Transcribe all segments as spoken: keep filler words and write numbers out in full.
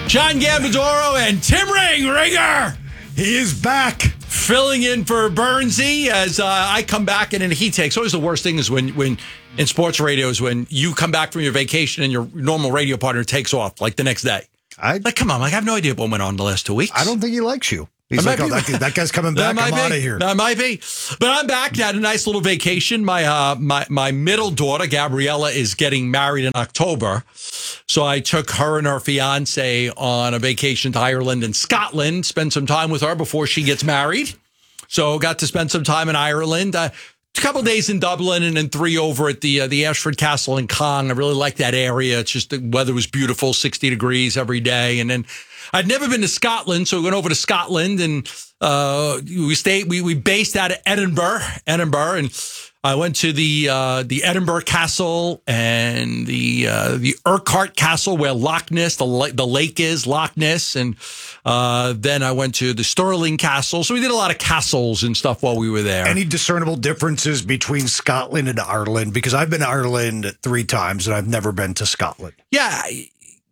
John Gambadoro and Tim Ring Ringer. He is back. Filling in for Bernsey as uh, I come back and then he takes. Always the worst thing is when, when in sports radio is when you come back from your vacation and your normal radio partner takes off like the next day. I Like, come on, like, I have no idea what went on the last two weeks. I don't think he likes you. He's That like, might oh, be- that, that guy's coming That back. might I'm out be. of here. That might be. But I'm back. Had a nice little vacation. My uh, my my middle daughter, Gabriella, is getting married in October. So I took her and her fiance on a vacation to Ireland and Scotland, spend some time with her before she gets married. So got to spend some time in Ireland. Uh, a couple days in Dublin and then three over at the uh, the Ashford Castle in Cong. I really like that area. It's just the weather was beautiful, sixty degrees every day. And then I'd never been to Scotland, so we went over to Scotland and uh, we stayed. We we based out of Edinburgh, Edinburgh, and I went to the uh, the Edinburgh Castle and the uh, the Urquhart Castle where Loch Ness, the la- the lake is Loch Ness, and uh, then I went to the Stirling Castle. So we did a lot of castles and stuff while we were there. Any discernible differences between Scotland and Ireland? Because I've been to Ireland three times and I've never been to Scotland. Yeah. I,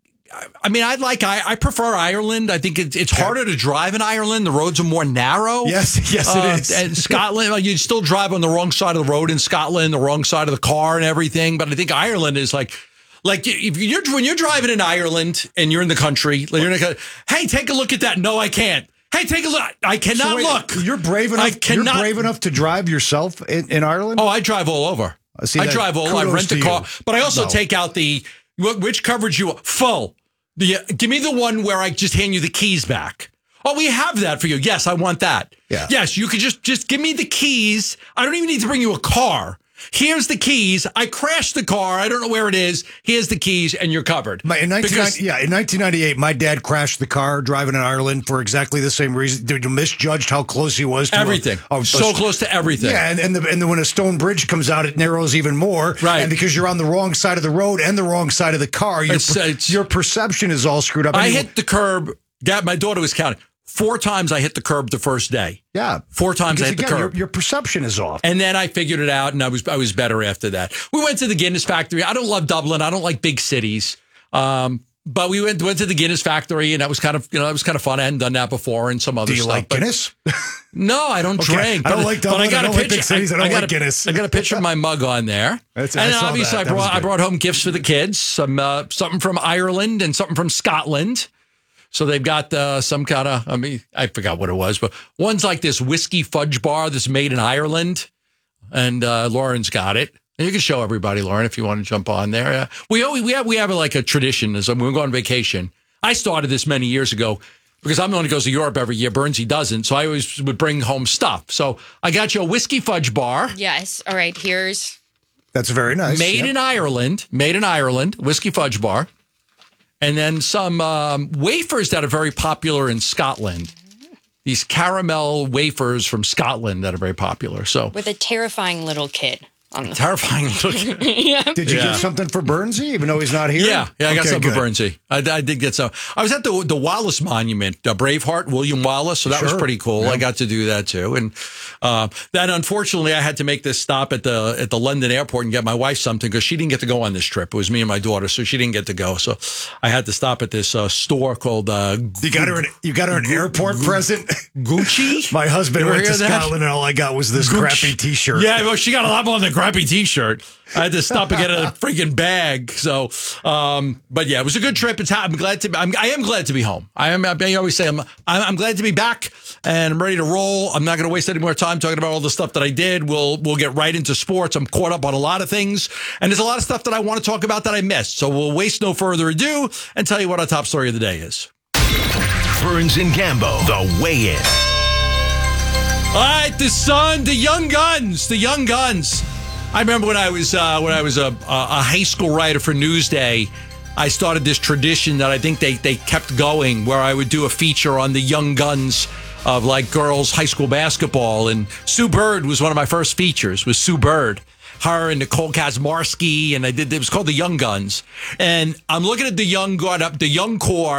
I mean, I like, I, I prefer Ireland. I think it's, it's harder to drive in Ireland. The roads are more narrow. Yes, yes, it Uh, is. And Scotland, like, you still drive on the wrong side of the road in Scotland, the wrong side of the car and everything. But I think Ireland is like, like if you're, when you're driving in Ireland and you're in the country, like you're in the, hey, take a look at that. No, I can't. Hey, take a look. I cannot So wait, look. You're brave enough. I cannot. You're brave enough to drive yourself in, in Ireland. Oh, I drive all over. See, I that- drive all. I kudos rent to a car, you. but I also No. take out the wh- which coverage you full. The give me the one where I just hand you the keys back. Oh, we have that for you. Yes, I want that. Yeah. Yes, you could just just give me the keys. I don't even need to bring you a car. Here's the keys. I crashed the car. I don't know where it is. Here's the keys, and you're covered. My, in nineteen Because- yeah, in nineteen ninety-eight, my dad crashed the car driving in Ireland for exactly the same reason. They misjudged how close he was to a- Everything. a- a- So close to everything. Yeah, and and, the, and the, when a stone bridge comes out, it narrows even more. Right. And because you're on the wrong side of the road and the wrong side of the car, your, It's- it's- your perception is all screwed up. I Anyway- hit the curb. Dad, my daughter was counting. Four times I hit the curb the first day. yeah, Four times because I hit again, the your, curb. your perception is off. And then I figured it out, and I was I was better after that. We went to the Guinness factory. I don't love Dublin. I don't like big cities. Um, but we went went to the Guinness factory, and that was kind of you know that was kind of fun. I hadn't done that before, and some other Do you stuff. like but- Guinness? No, I don't Okay, drink. I don't but- like but Dublin, I got a don't like picture- big cities, I don't got like a- Guinness. I got a picture of my mug on there, That's- and I then saw obviously that. I That was brought I good. brought home gifts for the kids. Some uh, something from Ireland and something from Scotland. So they've got uh, some kind of, I mean, I forgot what it was, but one's like this whiskey fudge bar that's made in Ireland. And uh, Lauren's got it. And you can show everybody, Lauren, if you want to jump on there. Uh, we always, we have we have like a tradition as when we go on vacation. I started this many years ago because I'm the one who goes to Europe every year. Bernsey doesn't. So I always would bring home stuff. So I got you a whiskey fudge bar. Yes. All right. Here's That's very nice. Made Yep. in Ireland, made in Ireland, whiskey fudge bar. And then some um, wafers that are very popular in Scotland. These caramel wafers from Scotland that are very popular. So with a terrifying little kid on the terrifying looking. Did you Yeah. get something for Bernsey, even though he's not here? Yeah, yeah, I got Okay, some for good. Bernsey. I, I did get some. I was at the the Wallace Monument, uh, Braveheart, William Wallace, so that was Sure. pretty cool. Yeah. I got to do that too, and uh, then unfortunately I had to make this stop at the at the London airport and get my wife something because she didn't get to go on this trip. It was me and my daughter, so she didn't get to go. So I had to stop at this uh, store called uh, You got her an you got her an airport present. Gucci. My husband You ever went to hear that? Scotland, and all I got was this Gucci. crappy T-shirt. Yeah, well, she got a lot more than a crappy T-shirt. I had to stop and get a freaking bag. So, um, but yeah, it was a good trip. It's I'm glad to. I'm, I am glad to be home. I am. I always say I'm. I'm, I'm glad to be back, and I'm ready to roll. I'm not going to waste any more time talking about all the stuff that I did. We'll we'll get right into sports. I'm caught up on a lot of things, and there's a lot of stuff that I want to talk about that I missed. So we'll waste no further ado and tell you what our top story of the day is. Burns and Gambo, the weigh-in. All right, the Sun, the Young Guns, the Young Guns. I remember when I was uh, when I was a, a high school writer for Newsday, I started this tradition that I think they they kept going, where I would do a feature on the Young Guns of like girls high school basketball, and Sue Bird was one of my first features. Was Sue Bird, her and Nicole Kazmarsky, and I did it was called the Young Guns, and I'm looking at the young guard up, the young core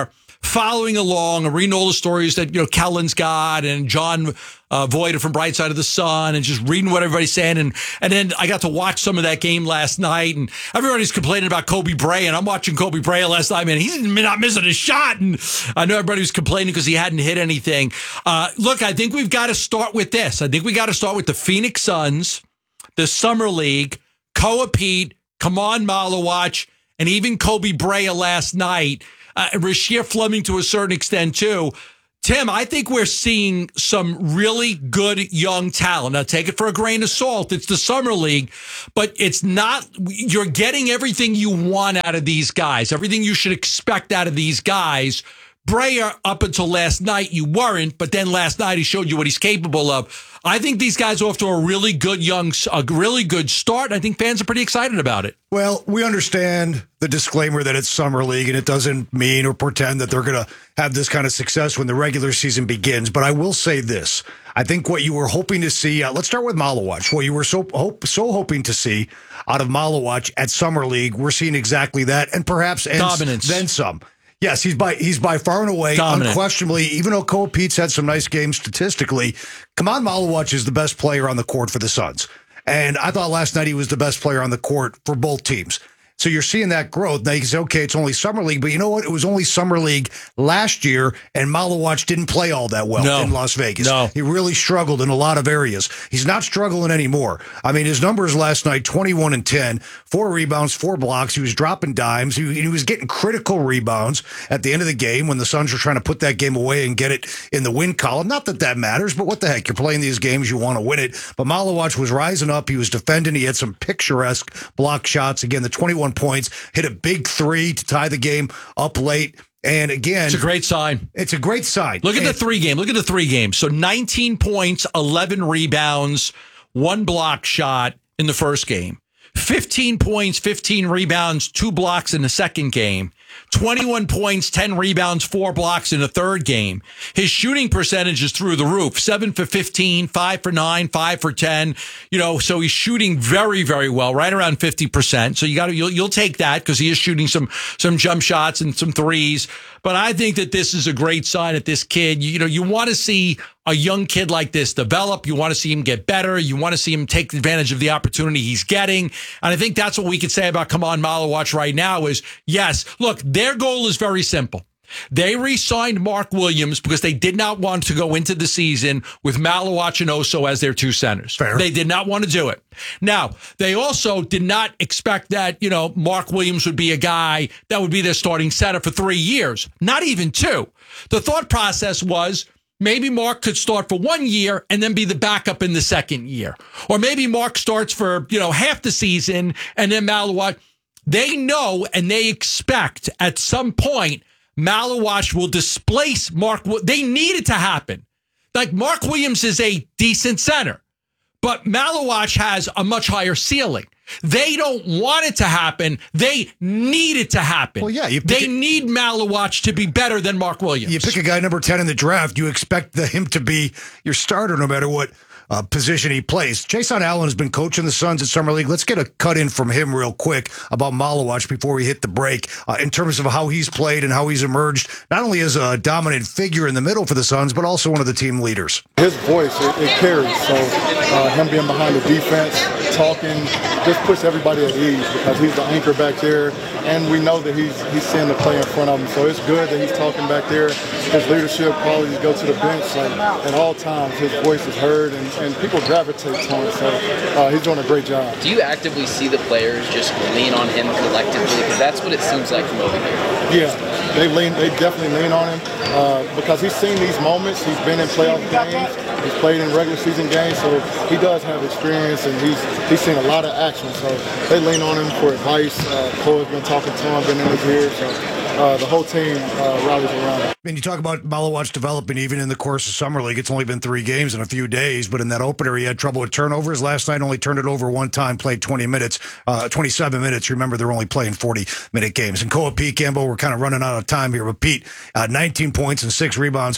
following along and reading all the stories that, you know, Kellen's got and John uh, Voida from Bright Side of the Sun and just reading what everybody's saying. And, and then I got to watch some of that game last night and everybody's complaining about Kobe Bryant. I'm watching Kobe Bryant last night, man. He's not missing a shot. And I know everybody was complaining because he hadn't hit anything. Uh, look, I think we've got to start with this. I think we got to start with the Phoenix Suns, the Summer League, Koa Pete, Kaman Malawach, and even Kobe Bryant last night. Uh, Rasheer Fleming to a certain extent, too. Tim, I think we're seeing some really good young talent. Now, take it for a grain of salt. It's the Summer League, but it's not, you're getting everything you want out of these guys, everything you should expect out of these guys. Brea, up until last night, you weren't, but then last night he showed you what he's capable of. I think these guys are off to a really good young, a really good start. I think fans are pretty excited about it. Well, we understand the disclaimer that it's Summer League and it doesn't mean or pretend that they're going to have this kind of success when the regular season begins. But I will say this. I think what you were hoping to see, uh, let's start with Malawach. What you were so hope, so hoping to see out of Malawach at Summer League, we're seeing exactly that, and perhaps and dominance. Then some. Yes, he's by he's by far and away, dominant. Unquestionably, even though Koa Pete's had some nice games statistically, Kaman Malawach is the best player on the court for the Suns. And I thought last night he was the best player on the court for both teams. So you're seeing that growth. Now you can say, okay, it's only Summer League, but you know what? It was only Summer League last year, and Malawach didn't play all that well no. in Las Vegas. No. He really struggled in a lot of areas. He's not struggling anymore. I mean, his numbers last night, twenty-one and ten, four rebounds, four blocks. He was dropping dimes. He, he was getting critical rebounds at the end of the game when the Suns were trying to put that game away and get it in the win column. Not that that matters, but what the heck? You're playing these games, you want to win it. But Malawach was rising up. He was defending. He had some picturesque block shots. Again, the twenty-one points, hit a big three to tie the game up late. And again, it's a great sign. It's a great sign. Look at and, the three game. Look at the three games. So nineteen points, eleven rebounds, one block shot in the first game. fifteen points, fifteen rebounds, two blocks in the second game. twenty-one points, ten rebounds, four blocks in the third game. His shooting percentage is through the roof. seven for fifteen, five for nine, five for ten. You know, so he's shooting very, very well, right around fifty percent. So you got to, you'll, you'll take that because he is shooting some, some jump shots and some threes. But I think that this is a great sign that this kid, you, you know, you want to see a young kid like this develop. You want to see him get better. You want to see him take advantage of the opportunity he's getting. And I think that's what we could say about Kaman Malawach right now is, yes, look, their goal is very simple. They re-signed Mark Williams because they did not want to go into the season with Malawach and Oso as their two centers. Fair. They did not want to do it. Now, they also did not expect that, you know, Mark Williams would be a guy that would be their starting center for three years, not even two. The thought process was, maybe Mark could start for one year and then be the backup in the second year. Or maybe Mark starts for, you know, half the season and then Malawach. They know and they expect at some point Malawach will displace Mark. They need it to happen. Like Mark Williams is a decent center, but Malawach has a much higher ceiling. They don't want it to happen. They need it to happen. Well, yeah, you they it, need Malawach to be better than Mark Williams. You pick a guy number ten in the draft, you expect the, him to be your starter no matter what uh, position he plays. Jason Allen has been coaching the Suns at Summer League. Let's get a cut in from him real quick about Malawach before we hit the break uh, in terms of how he's played and how he's emerged, not only as a dominant figure in the middle for the Suns, but also one of the team leaders. His voice, it, it carries. So uh, him being behind the defense, talking, just puts everybody at ease because he's the anchor back there, and we know that he's he's seeing the play in front of him. So it's good that he's talking back there. His leadership qualities go to the bench. Like at all times, his voice is heard, and, and people gravitate to him. So uh, he's doing a great job. Do you actively see the players just lean on him collectively? Because that's what it seems like from over here. Yeah, they lean. They definitely lean on him uh, because he's seen these moments. He's been in playoff games. He's played in regular season games, so he does have experience, and he's he's seen a lot of action. So they lean on him for advice. Uh, Cole's been talking to him, been in his ear. So uh, the whole team uh, rallies around him. I mean, you talk about Malawach development even in the course of Summer League. It's only been three games in a few days, but in that opener, he had trouble with turnovers. Last night, only turned it over one time, played twenty minutes, uh, twenty-seven minutes. Remember, they're only playing forty-minute games. And Koa Pete, Gambo, we're kind of running out of time here, but Pete, uh, nineteen points and six rebounds.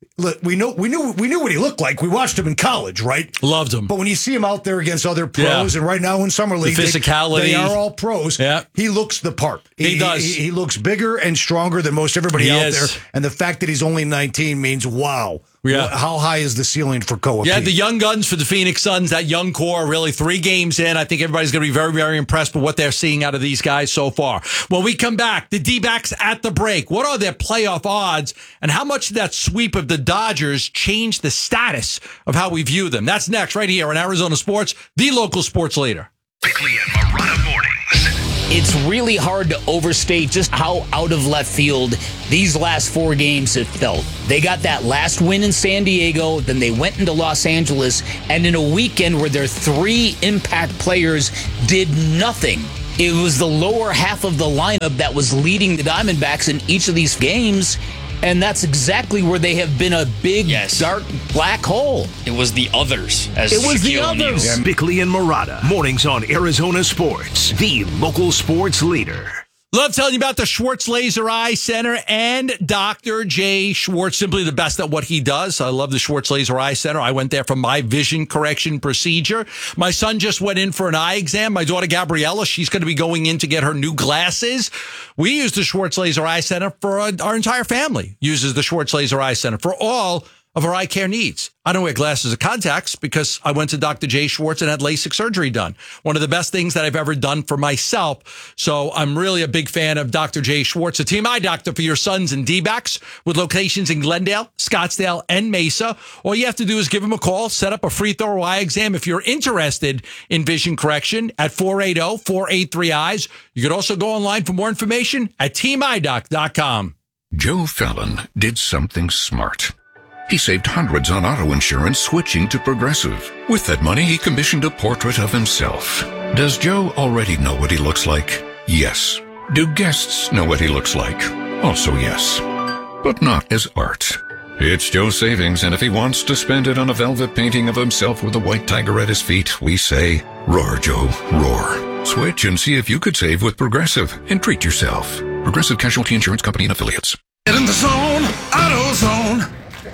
look, we know we knew we knew what he looked like. We watched him in college, right? Loved him. But when you see him out there against other pros, Yeah. and right now in summer league, The physicality. they, they are all pros. Yeah. He looks the part. He does. He, he looks bigger and stronger than most everybody He out is. there. And the fact that he's only nineteen means, wow. Yeah. What- How high is the ceiling for Koa? Yeah, Pete? the young guns for the Phoenix Suns, that young core, really three games in. I think everybody's going to be very, very impressed with what they're seeing out of these guys so far. When we come back, the D-backs at the break. What are their playoff odds, and how much did that sweep of the Dodgers change the status of how we view them? That's next right here on Arizona Sports, the local sports leader. Bickley and Marotta mornings. It's really hard to overstate just how out of left field these last four games have felt. They got that last win in San Diego, then they went into Los Angeles, and in a weekend where their three impact players did nothing. It was the lower half of the lineup that was leading the Diamondbacks in each of these games, and that's exactly where they have been a big, Yes. dark, black hole. It was the others. As It was the Shaquille O'Neal. others. Bickley and Marotta mornings on Arizona Sports, the local sports leader. Love telling you about the Schwartz Laser Eye Center and Doctor Jay Schwartz, simply the best at what he does. I love the Schwartz Laser Eye Center. I went there for my vision correction procedure. My son just went in for an eye exam. My daughter, Gabriella, she's going to be going in to get her new glasses. We use the Schwartz Laser Eye Center for our, our entire family uses the Schwartz Laser Eye Center for all of our eye care needs. I don't wear glasses or contacts because I went to Doctor Jay Schwartz and had LASIK surgery done. One of the best things that I've ever done for myself. So I'm really a big fan of Doctor Jay Schwartz, a team eye doctor for your sons and D-backs with locations in Glendale, Scottsdale, and Mesa. All you have to do is give him a call, set up a free thorough eye exam if you're interested in vision correction at four eight zero, four eight three, eyes. You could also go online for more information at team eye doc dot com. Joe Fallon did something smart. He saved hundreds on auto insurance switching to Progressive. With that money, he commissioned a portrait of himself. Does Joe already know what he looks like? Yes. Do guests know what he looks like? Also yes. But not as art. It's Joe's savings, and if he wants to spend it on a velvet painting of himself with a white tiger at his feet, we say, roar, Joe, roar. Switch and see if you could save with Progressive and treat yourself. Progressive Casualty Insurance Company and Affiliates. Get in the zone, AutoZone.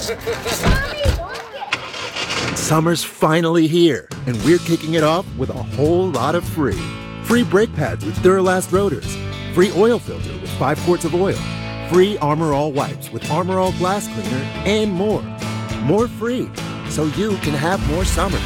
Summer's finally here, and we're kicking it off with a whole lot of free. Free brake pads with Duralast rotors. Free oil filter with five quarts of oil. Free Armor All wipes with Armor All glass cleaner, and more. More free, so you can have more summer.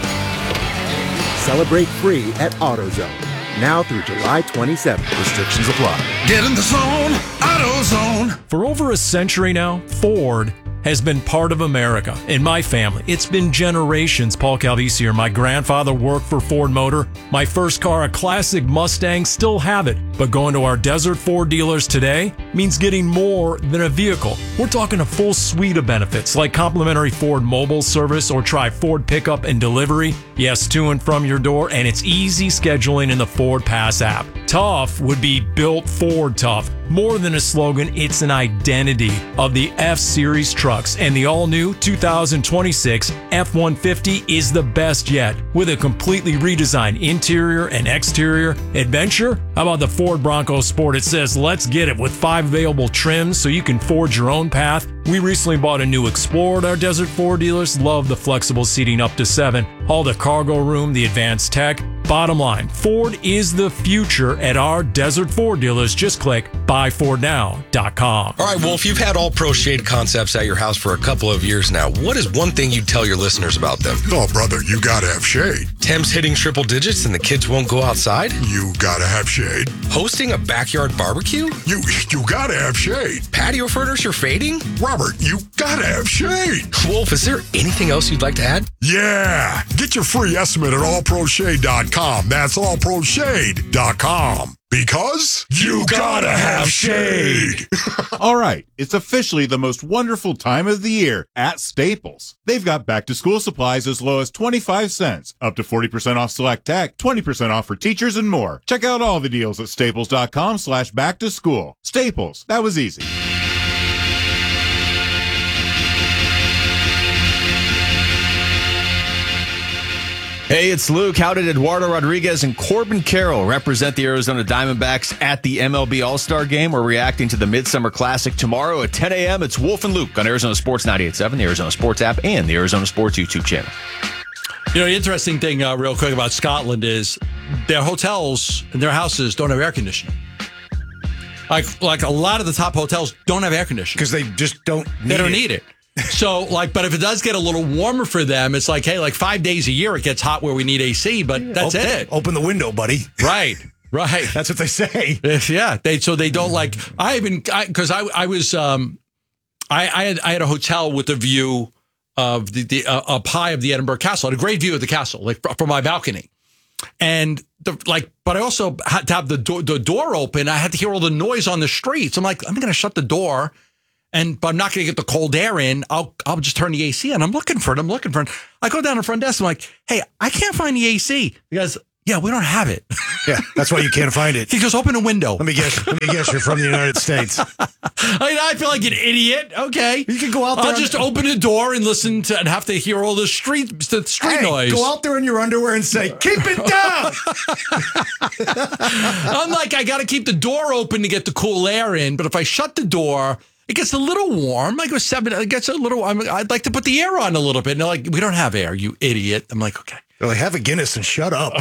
Celebrate free at AutoZone. Now through July twenty-seventh. Restrictions apply. Get in the zone, AutoZone. For over a century now, Ford has been part of America. In my family, it's been generations. Paul Calvisi here. My grandfather worked for Ford Motor. My first car, a classic Mustang, still have it. But going to our Desert Ford dealers today means getting more than a vehicle. We're talking a full suite of benefits like complimentary Ford mobile service or try Ford pickup and delivery. Yes, to and from your door, and it's easy scheduling in the Ford Pass app. Tough would be built Ford tough. More than a slogan, it's an identity of the F-Series trucks, and the all-new two thousand twenty-six F one fifty is the best yet. With a completely redesigned interior and exterior adventure, how about the Ford Bronco Sport? It says, let's get it, with five available trims so you can forge your own path. We recently bought a new Explorer at our Desert Ford dealers. Love the flexible seating up to seven, all the cargo room, the advanced tech. Bottom line, Ford is the future at our Desert Ford dealers. Just click buy ford now dot com. All right, Wolf, you've had all pro shade concepts at your house for a couple of years now. What is one thing you'd tell your listeners about them? Oh, brother, you gotta have shade. Temps hitting triple digits and the kids won't go outside? You gotta have shade. Hosting a backyard barbecue? You you gotta have shade. Patio furniture fading? Robert, you gotta have shade. Wolf, is there anything else you'd like to add? Yeah. Get your free estimate at all pro shade dot com. That's all pro shade dot com. Because you gotta have shade. All right, it's officially the most wonderful time of the year at Staples. They've got back-to-school supplies as low as twenty-five cents, up to forty percent off select tech, twenty percent off for teachers, and more. Check out all the deals at staples dot com slash back to school. Staples, that was easy. Hey, it's Luke. How did Eduardo Rodriguez and Corbin Carroll represent the Arizona Diamondbacks at the M L B All-Star Game? We're reacting to the Midsummer Classic tomorrow at ten a.m. It's Wolf and Luke on Arizona Sports ninety-eight point seven, the Arizona Sports app, and the Arizona Sports YouTube channel. You know, the interesting thing, uh, real quick, about Scotland is their hotels and their houses don't have air conditioning. Like, like a lot of the top hotels don't have air conditioning. Because they just don't need They don't it. need it. So, like, but if it does get a little warmer for them, it's like, hey, like five days a year it gets hot where we need A C, but that's open, it. Open the window, buddy. Right, right. That's what they say. Yeah, they so they don't like. I even because I, I I was um I I had I had a hotel with a view of the the uh, up high of the Edinburgh Castle. I had a great view of the castle, like from my balcony, and the like. But I also had to have the door the door open. I had to hear all the noise on the streets. I'm like, I'm going to shut the door. And but I'm not going to get the cold air in. I'll I'll just turn the A C on. I'm looking for it. I'm looking for it. I go down to the front desk. I'm like, hey, I can't find the A C. He goes, yeah, we don't have it. Yeah, that's why you can't find it. He goes, open a window. Let me guess. Let me guess. You're from the United States. I mean, I feel like an idiot. Okay, you can go out there. I'll just open the door and listen to and have to hear all the street the street hey, noise. Go out there in your underwear and say, keep it down. I'm like, I got to keep the door open to get the cool air in. But if I shut the door, it gets a little warm. I go seven. It gets a little. I'm, I'd like to put the air on a little bit. And they're like, we don't have air, you idiot. I'm like, okay. They're like, have a Guinness and shut up.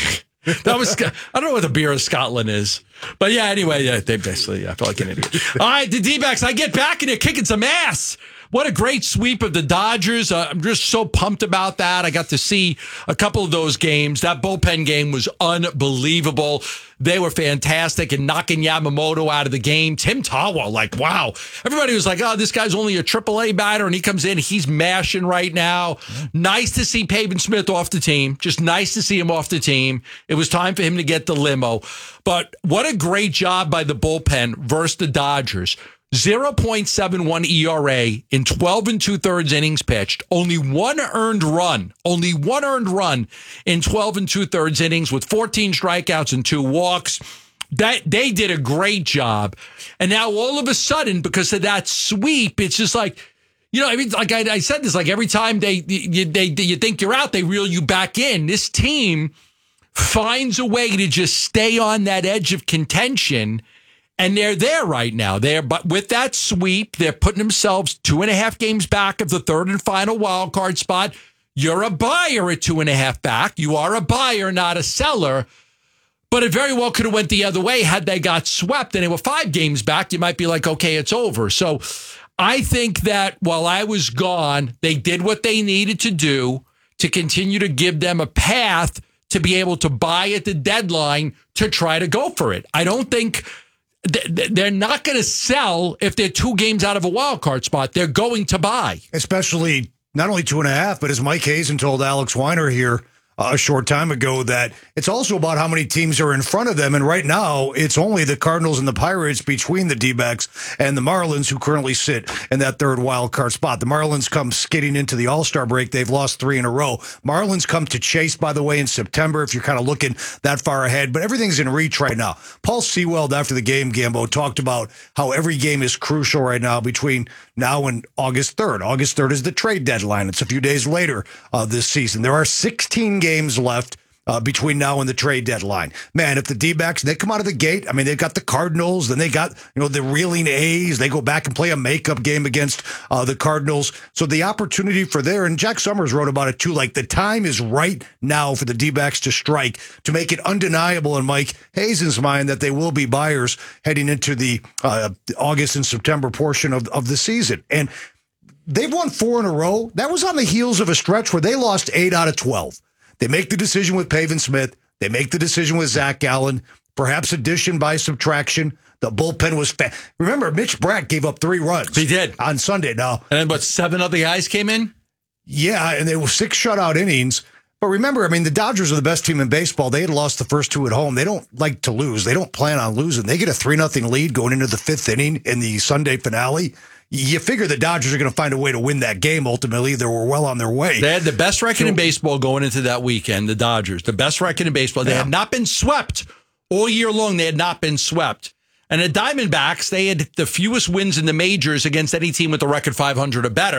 That was. I don't know what the beer of Scotland is, but yeah. Anyway, yeah, they basically. I feel like an idiot. All right, the D-backs. I get back and they're kicking some ass. What a great sweep of the Dodgers. Uh, I'm just so pumped about that. I got to see a couple of those games. That bullpen game was unbelievable. They were fantastic and knocking Yamamoto out of the game. Tim Tawa, like, wow. Everybody was like, oh, this guy's only a triple A batter, and he comes in, he's mashing right now. Yeah. Nice to see Pavin Smith off the team. Just nice to see him off the team. It was time for him to get the limo. But what a great job by the bullpen versus the Dodgers. zero point seven one E R A in twelve and two-thirds innings pitched. Only one earned run. Only one earned run in twelve and two-thirds innings with fourteen strikeouts and two walks. That they did a great job. And now all of a sudden, because of that sweep, it's just like, you know, I mean, like I, I said this, like every time they, you, they, you think you're out, they reel you back in. This team finds a way to just stay on that edge of contention. And they're there right now. They're but with that sweep, they're putting themselves two and a half games back of the third and final wild card spot. You're a buyer at two and a half back. You are a buyer, not a seller. But it very well could have went the other way had they got swept and they were five games back. You might be like, okay, it's over. So I think that while I was gone, they did what they needed to do to continue to give them a path to be able to buy at the deadline to try to go for it. I don't think they're not going to sell if they're two games out of a wild card spot. They're going to buy. Especially not only two and a half, but as Mike Hazen told Alex Weiner here uh, a short time ago, that it's also about how many teams are in front of them. And right now, it's only the Cardinals and the Pirates between the D-backs and the Marlins who currently sit in that third wild card spot. The Marlins come skidding into the All-Star break. They've lost three in a row. Marlins come to chase, by the way, in September, if you're kind of looking that far ahead. But everything's in reach right now. Paul Sewald, after the game, Gambo, talked about how every game is crucial right now between now and August third. August third is the trade deadline. It's a few days later uh, this season. There are sixteen games left uh, between now and the trade deadline. Man, if the D-backs, they come out of the gate, I mean, they've got the Cardinals, then they got, you know, the reeling A's. They go back and play a makeup game against uh, the Cardinals. So the opportunity for there, and Jack Summers wrote about it too, like the time is right now for the D-backs to strike, to make it undeniable in Mike Hazen's mind that they will be buyers heading into the uh, August and September portion of, of the season. And they've won four in a row. That was on the heels of a stretch where they lost eight out of twelve. They make the decision with Pavin Smith. They make the decision with Zach Gallen. Perhaps addition by subtraction. The bullpen was fa- Remember, Mitch Bratt gave up three runs. He did. On Sunday now. And then, but seven other guys came in? Yeah, and they were six shutout innings. But remember, I mean, the Dodgers are the best team in baseball. They had lost the first two at home. They don't like to lose. They don't plan on losing. They get a three nothing lead going into the fifth inning in the Sunday finale. You figure the Dodgers are going to find a way to win that game ultimately. They were well on their way. They had the best record so, in baseball going into that weekend, the Dodgers. The best record in baseball. They yeah. had not been swept all year long. They had not been swept. And the Diamondbacks, they had the fewest wins in the majors against any team with a record five hundred or better.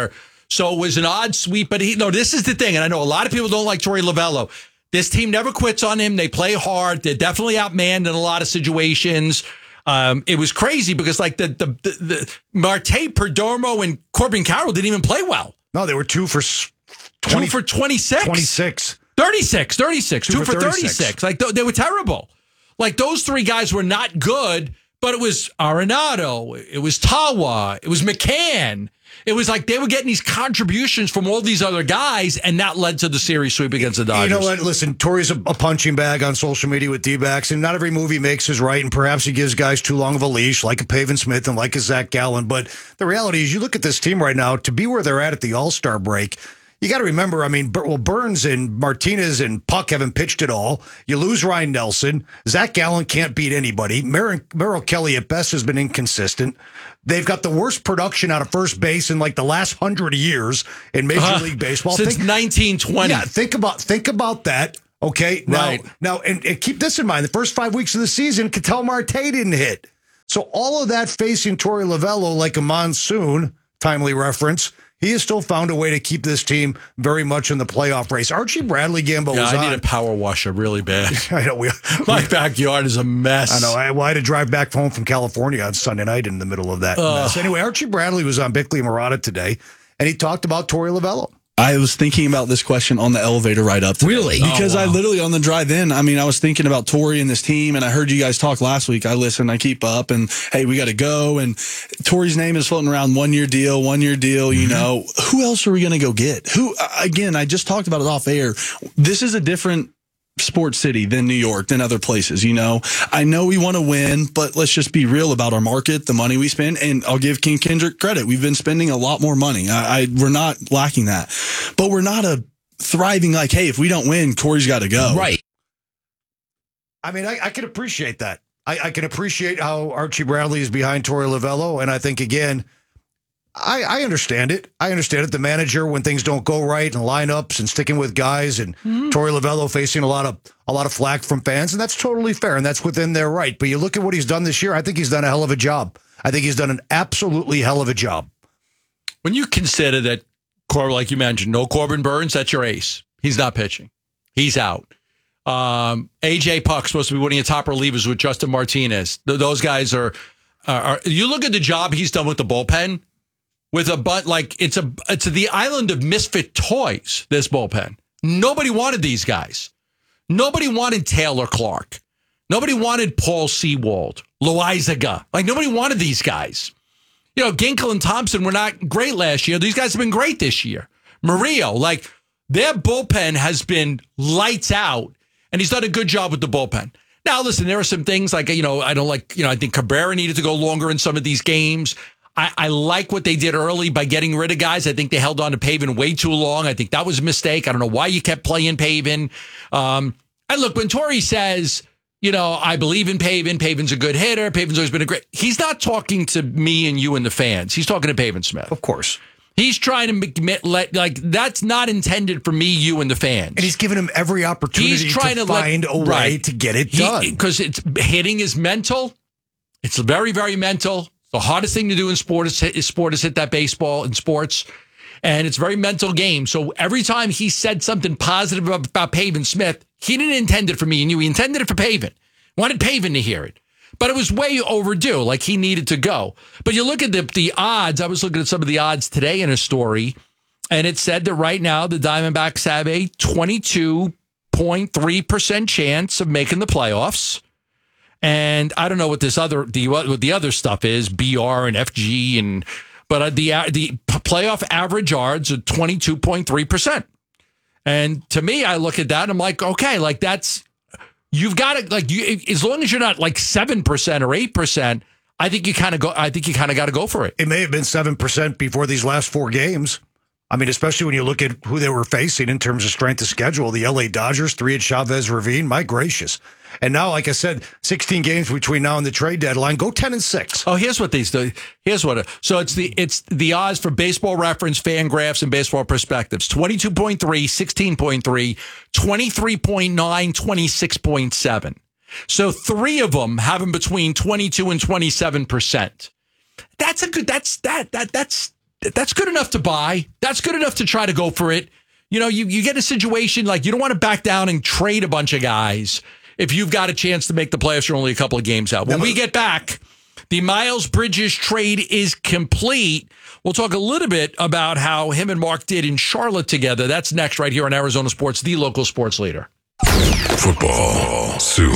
So it was an odd sweep. But he, no, this is the thing. And I know a lot of people don't like Torey Lovullo. This team never quits on him. They play hard. They're definitely outmanned in a lot of situations. Um, it was crazy because like the, the, the, the Marte, Perdomo, and Corbin Carroll didn't even play well. No, they were two for twenty, two for twenty-six. twenty-six. thirty-six, thirty-six, two, two for thirty-six. thirty-six. Like th- they were terrible. Like those three guys were not good, but it was Arenado, it was Tawa, it was McCann. It was like they were getting these contributions from all these other guys, and that led to the series sweep against the Dodgers. You know what? Listen, Torey's a, a punching bag on social media with D-backs, and not every move he makes is right, and perhaps he gives guys too long of a leash, like a Pavin Smith and like a Zach Gallen. But the reality is, you look at this team right now, to be where they're at at the All-Star break, you got to remember, I mean, well, Burns and Martinez and Puck haven't pitched at all. You lose Ryan Nelson. Zach Gallen can't beat anybody. Mer- Merrill Kelly at best has been inconsistent. They've got the worst production out of first base in like the last hundred years in Major uh, League Baseball. Since think, nineteen twenty. Yeah, think about think about that. Okay, now, right. now and, and keep this in mind. The first five weeks of the season, Ketel Marte didn't hit. So all of that facing Torey Lovullo like a monsoon, timely reference, he has still found a way to keep this team very much in the playoff race. Archie Bradley Gambo yeah, was I on. need a power washer really bad. I know. We, My we, backyard is a mess. I know. I, well, I had to drive back home from California on Sunday night in the middle of that uh, mess. Anyway, Archie Bradley was on Bickley and Murata today, and he talked about Torey Lovullo. I was thinking about this question on the elevator ride up today. Really? Because oh, wow. I literally, on the drive in, I mean, I was thinking about Torey and this team, and I heard you guys talk last week. I listen, I keep up, and hey, we got to go. And Torey's name is floating around, one-year deal, one-year deal, you mm-hmm. know. Who else are we going to go get? Who? Again, I just talked about it off air. This is a different sports city than New York, than other places, you know. I know we want to win, but let's just be real about our market, the money we spend, and I'll give King Kendrick credit. We've been spending a lot more money. I, I we're not lacking that, but we're not a thriving like, hey, if we don't win, Corey's got to go. Right. I mean, I, I can appreciate that. I, I can appreciate how Archie Bradley is behind Torey Lovullo, and I think, again, I, I understand it. I understand it. The manager, when things don't go right, and lineups and sticking with guys, and mm-hmm. Torey Lovullo facing a lot of a lot of flack from fans, and that's totally fair, and that's within their right. But you look at what he's done this year. I think he's done a hell of a job. I think he's done an absolutely hell of a job. When you consider that, Cor, like you mentioned, no Corbin Burns, that's your ace. He's not pitching. He's out. Um, A J Puck's supposed to be winning a top relievers with Justin Martinez. Th- those guys are, are, are. You look at the job he's done with the bullpen. With a but like it's a it's the island of misfit toys, this bullpen. Nobody wanted these guys. Nobody wanted Taylor Clark. Nobody wanted Paul Sewald, Loizaga. Like nobody wanted these guys. You know, Ginkel and Thompson were not great last year. These guys have been great this year. Murillo, like their bullpen has been lights out, and he's done a good job with the bullpen. Now, listen, there are some things like, you know, I don't like, you know, I think Cabrera needed to go longer in some of these games. I, I like what they did early by getting rid of guys. I think they held on to Pavin way too long. I think that was a mistake. I don't know why you kept playing Pavin. Um, and look, when Torey says, you know, I believe in Pavin, Pavin's a good hitter, Pavin's always been a great, he's not talking to me and you and the fans. He's talking to Pavin Smith. Of course. He's trying to make, let, like, that's not intended for me, you, and the fans. And he's giving him every opportunity he's trying to, to find let, a way right. to get it done. Because it's hitting is mental. It's very, very mental. The hardest thing to do in sport is, hit, is sport is hit that baseball in sports. And it's a very mental game. So every time he said something positive about, about Pavin Smith, he didn't intend it for me and you. He intended it for Pavin. Wanted Pavin to hear it. But it was way overdue. Like he needed to go. But you look at the, the odds. I was looking at some of the odds today in a story. And it said that right now the Diamondbacks have a twenty-two point three percent chance of making the playoffs. And I don't know what this other the what the other stuff is, B R and F G, and but the the playoff average yards are twenty-two point three percent. And to me, I look at that and I'm like, okay, like that's you've got to like you as long as you're not like seven percent or eight percent, I think you kind of go. I think you kind of got to go for it. It may have been seven percent before these last four games. I mean, especially when you look at who they were facing in terms of strength of schedule. The L A Dodgers, three at Chavez Ravine. My gracious. And now, like I said, sixteen games between now and the trade deadline. Go ten and six. Oh, here's what these do. Here's what. So it's the it's the odds for Baseball Reference, Fangraphs, and Baseball Perspectives. twenty-two point three, sixteen point three, twenty-three point nine, twenty-six point seven. So three of them have them between twenty-two and twenty-seven percent. That's a good. That's that that that's that's good enough to buy. That's good enough to try to go for it. You know, you, you get a situation like you don't want to back down and trade a bunch of guys if you've got a chance to make the playoffs. You're only a couple of games out. When we get back, the Miles Bridges trade is complete. We'll talk a little bit about how him and Mark did in Charlotte together. That's next right here on Arizona Sports, the local sports leader. Football soon.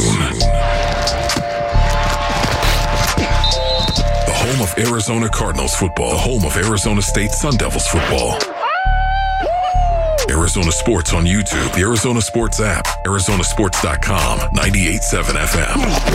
The home of Arizona Cardinals football. The home of Arizona State Sun Devils football. Arizona Sports on YouTube, the Arizona Sports app, Arizona Sports dot com, ninety-eight point seven F M.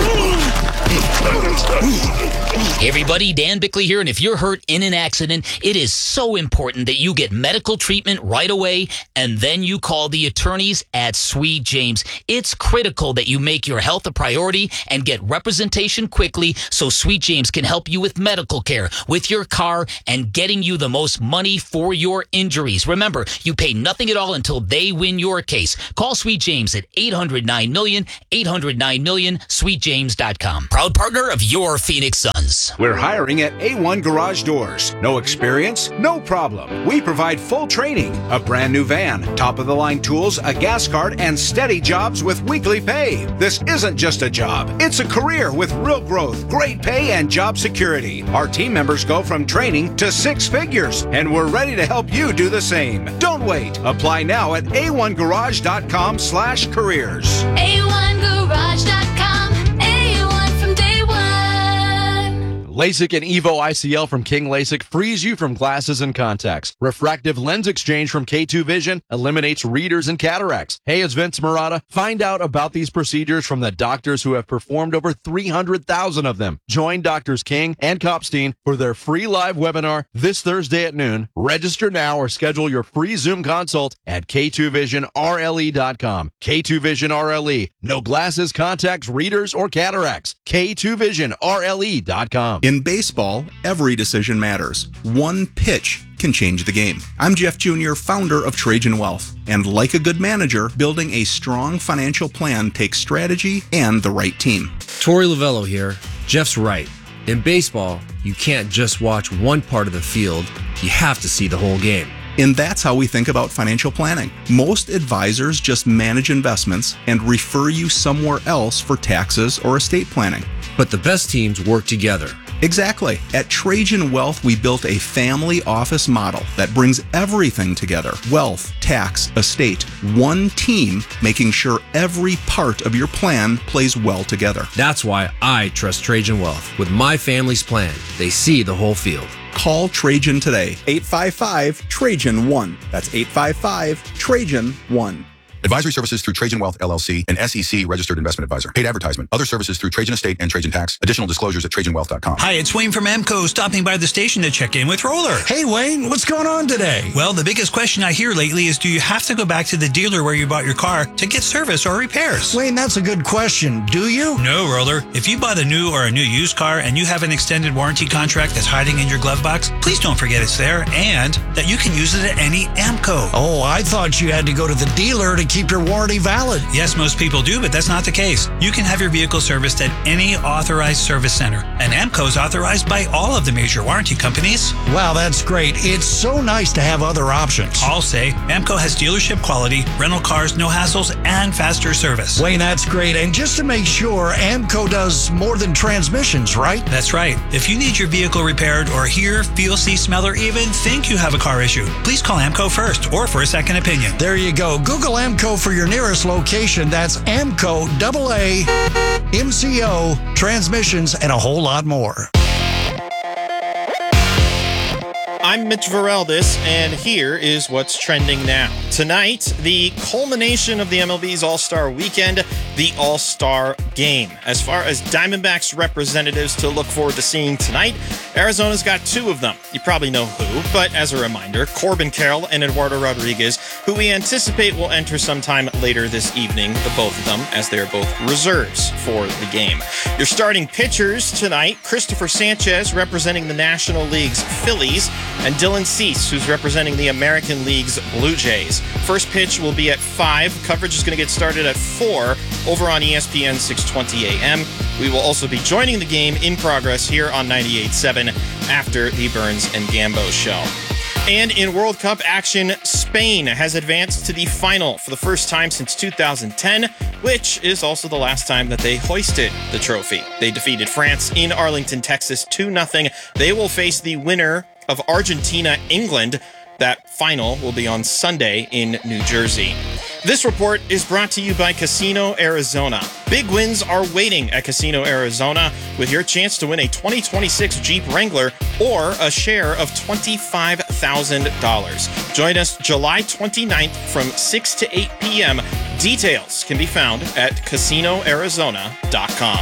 Hey everybody, Dan Bickley here, and if you're hurt in an accident, it is so important that you get medical treatment right away, and then you call the attorneys at Sweet James. It's critical that you make your health a priority and get representation quickly so Sweet James can help you with medical care, with your car, and getting you the most money for your injuries. Remember, you pay nothing at all until they win your case. Call Sweet James at eight hundred nine million, eight hundred nine million, sweet james dot com. Proud partner of your Phoenix Suns. We're hiring at A one Garage Doors. No experience? No problem. We provide full training, a brand new van, top-of-the-line tools, a gas card, and steady jobs with weekly pay. This isn't just a job. It's a career with real growth, great pay, and job security. Our team members go from training to six figures, and we're ready to help you do the same. Don't wait. Apply now at A one garage dot com slash careers. A one garage dot com. A one from day one. LASIK and Evo I C L from King LASIK frees you from glasses and contacts. Refractive lens exchange from K two Vision eliminates readers and cataracts. Hey, it's Vince Murata. Find out about these procedures from the doctors who have performed over three hundred thousand of them. Join Doctors King and Kopstein for their free live webinar this Thursday at noon. Register now or schedule your free Zoom consult at K two vision R L E dot com. K two Vision R L E. No glasses, contacts, readers, or cataracts. K two vision R L E dot com. In baseball, every decision matters. One pitch can change the game. I'm Jeff Junior, founder of Trajan Wealth. And like a good manager, building a strong financial plan takes strategy and the right team. Torey Lavello here. Jeff's right. In baseball, you can't just watch one part of the field. You have to see the whole game. And that's how we think about financial planning. Most advisors just manage investments and refer you somewhere else for taxes or estate planning. But the best teams work together. Exactly. At Trajan Wealth, we built a family office model that brings everything together. Wealth, tax, estate, one team, making sure every part of your plan plays well together. That's why I trust Trajan Wealth. With my family's plan, they see the whole field. Call Trajan today. eight five five, Trajan one. That's eight five five, Trajan one. Advisory services through Trajan Wealth, L L C, an S E C registered investment advisor. Paid advertisement. Other services through Trajan Estate and Trajan Tax. Additional disclosures at Trajan Wealth dot com. Hi, it's Wayne from Amco, stopping by the station to check in with Roller. Hey, Wayne, what's going on today? Well, the biggest question I hear lately is, do you have to go back to the dealer where you bought your car to get service or repairs? Wayne, that's a good question. Do you? No, Roller. If you bought a new or a new used car and you have an extended warranty contract that's hiding in your glove box, please don't forget it's there and that you can use it at any Amco. Oh, I thought you had to go to the dealer to keep your warranty valid. Yes, most people do, but that's not the case. You can have your vehicle serviced at any authorized service center, and Amco is authorized by all of the major warranty companies. Wow, that's great. It's so nice to have other options. I'll say Amco has dealership quality, rental cars, no hassles, and faster service. Wayne, that's great. And just to make sure, Amco does more than transmissions, right? That's right. If you need your vehicle repaired or hear, feel, see, smell, or even think you have a car issue, please call Amco first or for a second opinion. There you go. Google Amco for your nearest location. That's Amco, double A, M C O, transmissions, and a whole lot more. I'm Mitch Vareldis, and here is what's trending now. Tonight, the culmination of the M L B's All-Star Weekend, the All-Star Game. As far as Diamondbacks representatives to look forward to seeing tonight, Arizona's got two of them. You probably know who, but as a reminder, Corbin Carroll and Eduardo Rodriguez, who we anticipate will enter sometime later this evening, the both of them, as they're both reserves for the game. Your starting pitchers tonight, Christopher Sanchez, representing the National League's Phillies, and Dylan Cease, who's representing the American League's Blue Jays. First pitch will be at five. Coverage is going to get started at four over on E S P N six twenty A M. We will also be joining the game in progress here on ninety-eight point seven after the Burns and Gambo show. And in World Cup action, Spain has advanced to the final for the first time since two thousand ten, which is also the last time that they hoisted the trophy. They defeated France in Arlington, Texas two nothing. They will face the winner of Argentina-England. That final will be on Sunday in New Jersey. This report is brought to you by Casino Arizona. Big wins are waiting at Casino Arizona with your chance to win a twenty twenty-six Jeep Wrangler or a share of twenty-five thousand dollars. Join us July twenty-ninth from six to eight p.m. Details can be found at casino arizona dot com.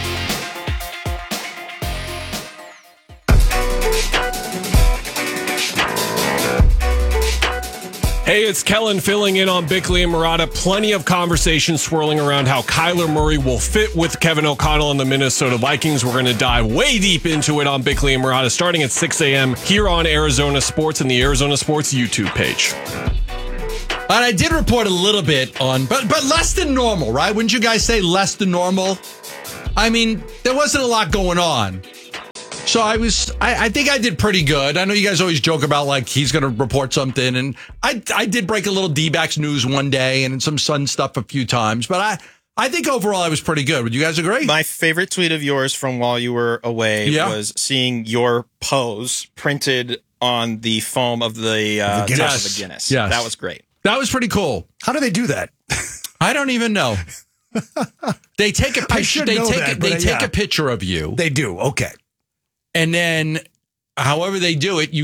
Hey, it's Kellen filling in on Bickley and Murata. Plenty of conversation swirling around how Kyler Murray will fit with Kevin O'Connell and the Minnesota Vikings. We're going to dive way deep into it on Bickley and Murata starting at six a.m. here on Arizona Sports and the Arizona Sports YouTube page. And I did report a little bit on, but but less than normal, right? Wouldn't you guys say less than normal? I mean, there wasn't a lot going on. So I was, I, I think I did pretty good. I know you guys always joke about like he's going to report something, and I I did break a little D-backs news one day and some Sun stuff a few times, but I I think overall I was pretty good. Would you guys agree? My favorite tweet of yours from while you were away yeah. was seeing your pose printed on the foam of the, uh, the Guinness. top of the Guinness. Yes. That was great. That was pretty cool. How do they do that? I don't even know. They take a picture. They take that, a, they but, take yeah. a picture of you. They do. Okay. And then, however they do it, you